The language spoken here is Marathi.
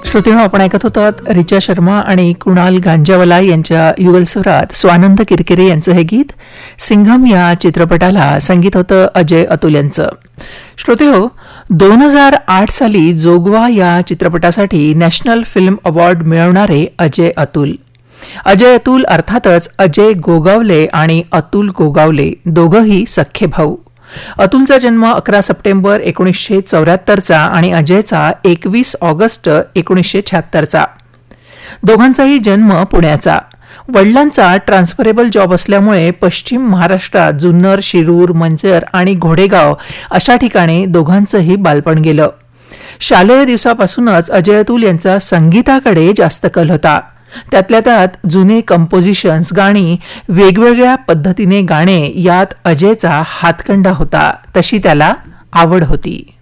श्रोतेहो, आपण ऐकत होतात रिचा शर्मा आणि कुणाल गांजावाला यांच्या युगलस्वरात स्वानंद किरकिरे यांचं हे गीत. सिंघम या चित्रपटाला संगीत होतं अजय अतुल यांचं. श्रोतेहो, 2008 साली जोगवा या चित्रपटासाठी नॅशनल फिल्म अवॉर्ड मिळवणारे अजय अतुल अर्थातच अजय गोगावले आणि अतुल गोगावले दोघंही सख्खे भाऊ. अतुलचा जन्म 11 सप्टेंबर 1974चा आणि अजयचा 21 ऑगस्ट 1976चा. दोघांचाही जन्म पुण्याचा. वडिलांचा ट्रान्सफरेबल जॉब असल्यामुळे पश्चिम महाराष्ट्रात जुन्नर, शिरूर, मंचर आणि घोडेगाव अशा ठिकाणी दोघांचंही बालपण गेलं. शालेय दिवसापासूनच अजय अतुल यांचा संगीताकडे जास्त कल होता. त्यातल्या त्यात जुने कंपोजिशन्स, गाणी, वेगवेगळ्या पद्धतीने गाणे यात अजयचा हातखंडा होता. तशी त्याला आवड होती.